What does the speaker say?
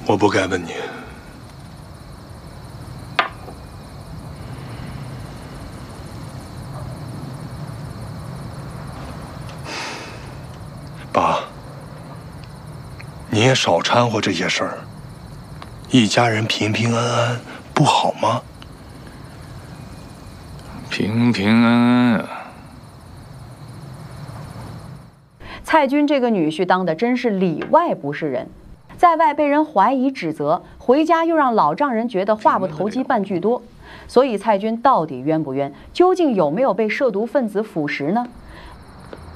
我不该问你。爸，你也少掺和这些事儿。一家人平平安安不好吗？ 平平安安啊！ 蔡军这个女婿当的真是里外不是人，在外被人怀疑指责，回家又让老丈人觉得话不投机半句多。所以蔡军到底冤不冤？究竟有没有被涉毒分子腐蚀呢？